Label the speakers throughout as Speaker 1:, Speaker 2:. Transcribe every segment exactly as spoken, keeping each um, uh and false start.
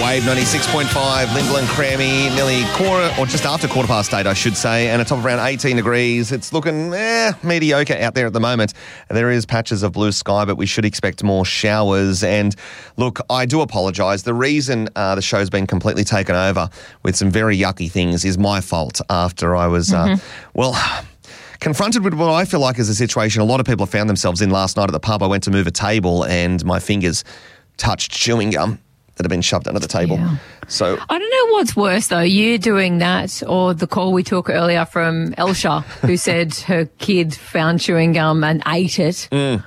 Speaker 1: Wave ninety-six point five, Lyndall and Crammy, nearly quarter, or just after quarter past eight, I should say, and a top of around eighteen degrees. It's looking eh, mediocre out there at the moment. There is patches of blue sky, but we should expect more showers. And look, I do apologise. The reason uh, the show's been completely taken over with some very yucky things is my fault after I was, mm-hmm. uh, well... confronted with what I feel like is a situation a lot of people have found themselves in last night at the pub. I went to move a table and my fingers touched chewing gum that had been shoved under the table.
Speaker 2: Yeah.
Speaker 1: So
Speaker 2: I don't know what's worse, though, you doing that or the call we took earlier from Elsha, who said her kid found chewing gum and ate it.
Speaker 1: Mm.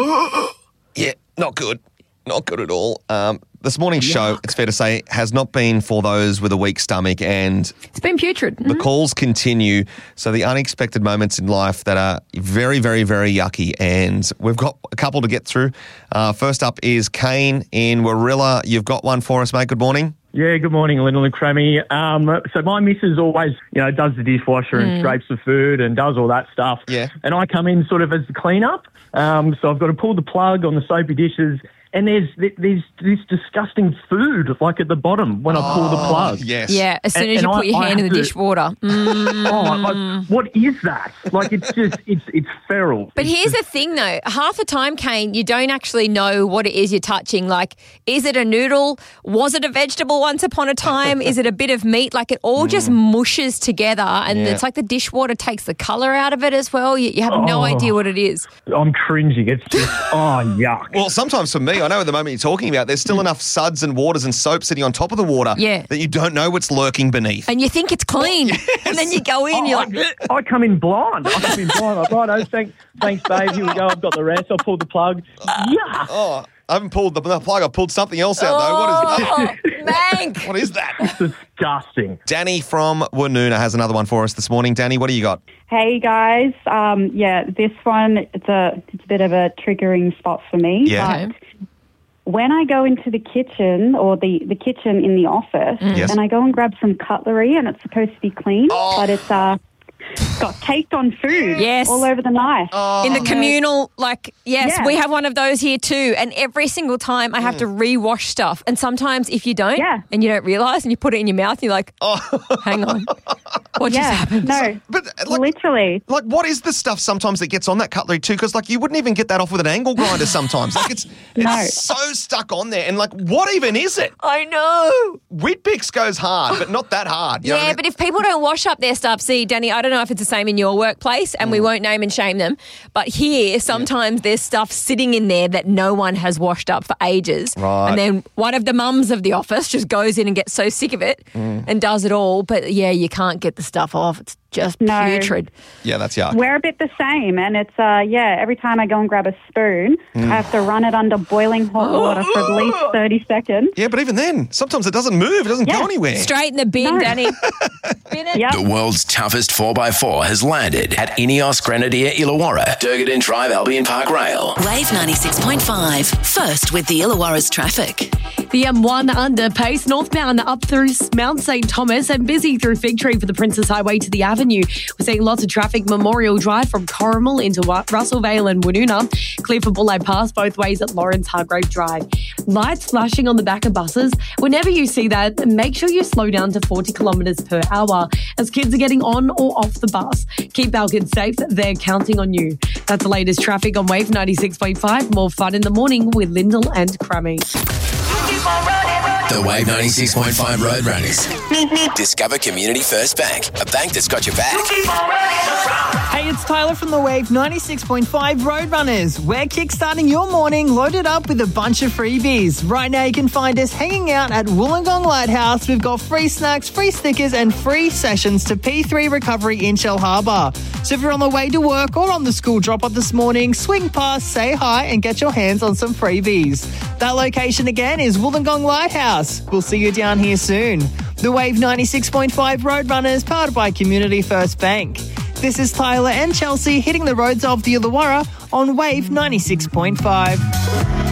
Speaker 1: Yeah, not good. Not good at all. Um, this morning's Yuck. show, it's fair to say, has not been for those with a weak stomach, and
Speaker 2: it's been putrid.
Speaker 1: The
Speaker 2: mm-hmm.
Speaker 1: calls continue. So the unexpected moments in life that are very, very, very yucky, and we've got a couple to get through. Uh, first up is Kane in Warilla. You've got one for us, mate. Good morning.
Speaker 3: Yeah, good morning, Lyndall and Crammy. Um, so my missus always, you know, does the dishwasher mm. and scrapes the food and does all that stuff.
Speaker 1: Yeah.
Speaker 3: And I come in sort of as the clean-up. Um, so I've got to pull the plug on the soapy dishes. And there's there's this disgusting food, like at the bottom when I pull the plug.
Speaker 1: Yes.
Speaker 2: Yeah, as soon
Speaker 3: and,
Speaker 2: as you
Speaker 3: and
Speaker 2: put
Speaker 3: I,
Speaker 2: your
Speaker 3: I
Speaker 2: hand in the
Speaker 3: to,
Speaker 2: dishwater. Mm.
Speaker 3: Oh, like, what is that? Like, it's just, it's it's feral.
Speaker 2: But
Speaker 3: it's
Speaker 2: here's
Speaker 3: just,
Speaker 2: the thing, though. Half the time, Kane, you don't actually know what it is you're touching. Like, is it a noodle? Was it a vegetable once upon a time? Is it a bit of meat? Like, it all mm. just mushes together, and yeah. it's like the dishwater takes the colour out of it as well. You, you have
Speaker 3: oh,
Speaker 2: no idea what it is.
Speaker 3: I'm cringing. It's just, oh, yuck.
Speaker 1: Well, sometimes for me, I know at the moment you're talking about, there's still enough suds and waters and soap sitting on top of the water
Speaker 2: yeah.
Speaker 1: that you don't know what's lurking beneath.
Speaker 2: And you think it's clean. Well, yes. And then you go in,
Speaker 3: oh,
Speaker 2: you're like...
Speaker 3: I, I come in blind. I come in blind. I'm like, right, thanks, thanks, babe. Here we go. I've got the rest. I'll pull the plug. Yeah.
Speaker 1: Oh, I haven't pulled the, the plug. I pulled something else out, though.
Speaker 2: Oh,
Speaker 1: what is that?
Speaker 2: Mank.
Speaker 1: What is that?
Speaker 3: It's disgusting.
Speaker 1: Danny from Woonona has another one for us this morning. Danny, what do you got?
Speaker 4: Hey, guys. Um, yeah, this one, it's a, it's a bit of a triggering spot for me.
Speaker 1: Yeah.
Speaker 4: But when I go into the kitchen or the, the kitchen in the office
Speaker 1: mm. yes.
Speaker 4: and I go and grab some cutlery and it's supposed to be clean,
Speaker 1: oh.
Speaker 4: but it's uh, got caked on food
Speaker 2: yes.
Speaker 4: all over the knife.
Speaker 1: Oh.
Speaker 2: In the communal, like, yes,
Speaker 4: yeah.
Speaker 2: we have one of those here too. And every single time I have mm. to rewash stuff. And sometimes if you don't
Speaker 4: yeah.
Speaker 2: and you don't realise and you put it in your mouth, you're like, oh. hang on. What
Speaker 4: yeah,
Speaker 2: just happened?
Speaker 4: No,
Speaker 1: but like,
Speaker 4: literally.
Speaker 1: Like, what is the stuff sometimes that gets on that cutlery too? Because, like, you wouldn't even get that off with an angle grinder sometimes. Like, it's it's
Speaker 4: no.
Speaker 1: so stuck on there. And, like, what even is it?
Speaker 2: I know.
Speaker 1: Whitbix goes hard, but not that hard. You
Speaker 2: yeah,
Speaker 1: know what I mean?
Speaker 2: but if people don't wash up their stuff, see, Danny, I don't know if it's the same in your workplace, and mm. we won't name and shame them, but here, sometimes yeah. there's stuff sitting in there that no one has washed up for ages.
Speaker 1: Right.
Speaker 2: And then one of the mums of the office just goes in and gets so sick of it mm. and does it all. But, yeah, you can't get the stuff off. It's just
Speaker 4: no.
Speaker 2: putrid.
Speaker 1: Yeah, that's yuck.
Speaker 4: We're a bit the same, and it's, uh, yeah, every time I go and grab a spoon, mm. I have to run it under boiling hot water for at least thirty seconds.
Speaker 1: Yeah, but even then, sometimes it doesn't move. It doesn't
Speaker 4: yeah.
Speaker 1: go anywhere.
Speaker 2: Straight in the bin,
Speaker 4: no.
Speaker 2: Danny. Bin it.
Speaker 4: Yep.
Speaker 5: The world's toughest four by four has landed at Ineos Grenadier Illawarra, Durgadin Drive, Albion Park Rail.
Speaker 6: Wave ninety-six point five, first with the Illawarra's traffic.
Speaker 7: The M one under pace northbound up through Mount Saint Thomas and busy through Fig Tree for the Princess Highway to the Avenue. We're seeing lots of traffic Memorial Drive from Corrimal into Russell Vale and Woonona. Clear for Bullard Pass both ways at Lawrence Hargrave Drive. Lights flashing on the back of buses. Whenever you see that, make sure you slow down to forty kilometres per hour as kids are getting on or off the bus. Keep our kids safe. They're counting on you. That's the latest traffic on Wave ninety-six point five. More fun in the morning with Lyndall and Crammy.
Speaker 5: The Wave ninety-six point five Road Runners. Discover Community First Bank, a bank that's got your back.
Speaker 8: Hey, it's Tyler from the Wave ninety-six point five Road Runners. We're kickstarting your morning loaded up with a bunch of freebies. Right now you can find us hanging out at Wollongong Lighthouse. We've got free snacks, free stickers and free sessions to P three Recovery in Shellharbour. So if you're on the way to work or on the school drop-off this morning, swing past, say hi and get your hands on some freebies. That location again is Wollongong Lighthouse. We'll see you down here soon. The Wave ninety-six point five Road Runners, powered by Community First Bank. This is Tyler and Chelsea hitting the roads of the Illawarra on Wave ninety-six point five.